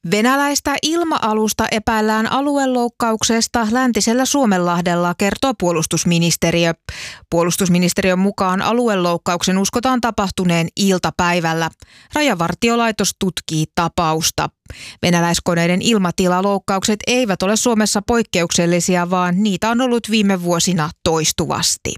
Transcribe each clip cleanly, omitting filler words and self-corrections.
Venäläistä ilma-alusta epäillään alueloukkauksesta läntisellä Suomenlahdella, kertoo puolustusministeriö. Puolustusministeriön mukaan alueloukkauksen uskotaan tapahtuneen iltapäivällä. Rajavartiolaitos tutkii tapausta. Venäläiskoneiden ilmatilaloukkaukset eivät ole Suomessa poikkeuksellisia, vaan niitä on ollut viime vuosina toistuvasti.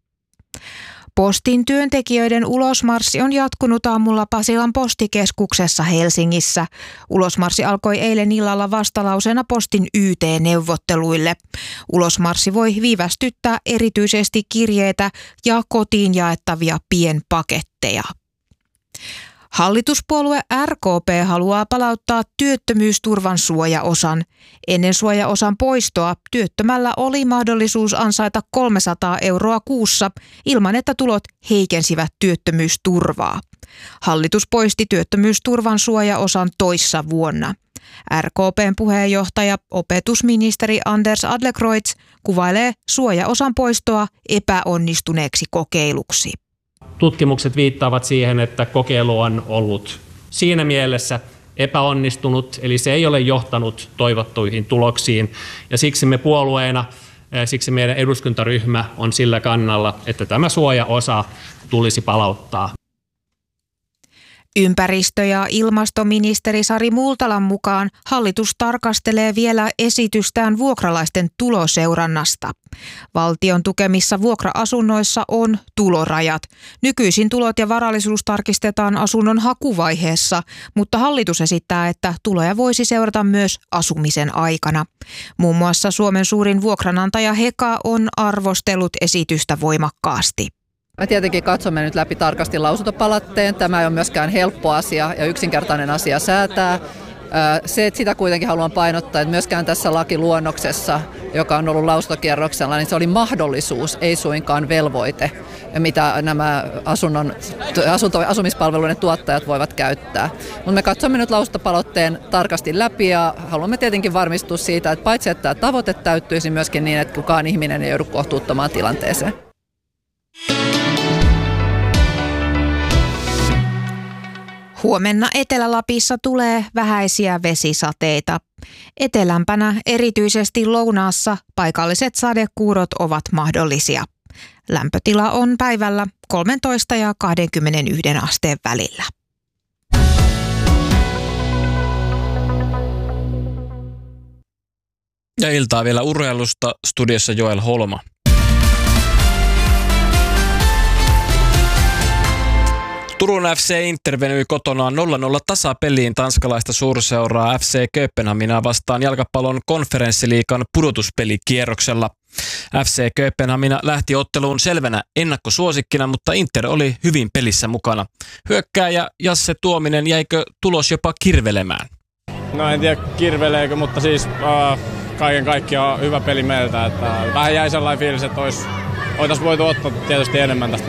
Postin työntekijöiden ulosmarssi on jatkunut aamulla Pasilan postikeskuksessa Helsingissä. Ulosmarssi alkoi eilen illalla vastalauseena Postin YT-neuvotteluille. Ulosmarssi voi viivästyttää erityisesti kirjeitä ja kotiin jaettavia pienpaketteja. Hallituspuolue RKP haluaa palauttaa työttömyysturvan suojaosan. Ennen suojaosan poistoa työttömällä oli mahdollisuus ansaita 300 € kuussa ilman, että tulot heikensivät työttömyysturvaa. Hallitus poisti työttömyysturvan suojaosan toissa vuonna. RKP:n puheenjohtaja, opetusministeri Anders Adlercreutz kuvailee suojaosan poistoa epäonnistuneeksi kokeiluksi. Tutkimukset viittaavat siihen, että kokeilu on ollut siinä mielessä epäonnistunut, eli se ei ole johtanut toivottuihin tuloksiin. Ja siksi me puolueena, siksi meidän eduskuntaryhmä on sillä kannalla, että tämä suojaosa tulisi palauttaa. Ympäristö- ja ilmastoministeri Sari Multalan mukaan hallitus tarkastelee vielä esitystään vuokralaisten tuloseurannasta. Valtion tukemissa vuokra-asunnoissa on tulorajat. Nykyisin tulot ja varallisuus tarkistetaan asunnon hakuvaiheessa, mutta hallitus esittää, että tuloja voisi seurata myös asumisen aikana. Muun muassa Suomen suurin vuokranantaja Heka on arvostellut esitystä voimakkaasti. Me tietenkin katsomme nyt läpi tarkasti lausuntopalautteen. Tämä ei ole myöskään helppo asia ja yksinkertainen asia säätää. Sitä kuitenkin haluan painottaa, että myöskään tässä lakiluonnoksessa, joka on ollut lausuntokierroksella, niin se oli mahdollisuus, ei suinkaan velvoite, mitä nämä asumispalveluiden tuottajat voivat käyttää. Mutta me katsomme nyt lausuntopalautteen tarkasti läpi ja haluamme tietenkin varmistua siitä, että paitsi että tämä tavoite täyttyisi myöskin niin, että kukaan ihminen ei joudu kohtuuttomaan tilanteeseen. Huomenna Etelä-Lapissa tulee vähäisiä vesisateita. Etelämpänä, erityisesti lounaassa, paikalliset sadekuurot ovat mahdollisia. Lämpötila on päivällä 13 ja 21 asteen välillä. Ja iltaa vielä urheilusta, studiossa Joel Holma. Turun FC intervenyi kotonaan 0-0 tasapeliin tanskalaista suurseuraa FC Kööpenhaminaa vastaan jalkapallon konferenssiliigan pudotuspelikierroksella. FC Kööpenhamina lähti otteluun selvänä ennakkosuosikkina, mutta Inter oli hyvin pelissä mukana. Hyökkääjä Jasse Tuominen, jäikö tulos jopa kirvelemään? No en tiedä kirveleekö, mutta siis kaiken kaikkiaan hyvä peli meiltä. Että vähän jäi sellainen fiilis, että oltaisiin voitu ottaa tietysti enemmän tästä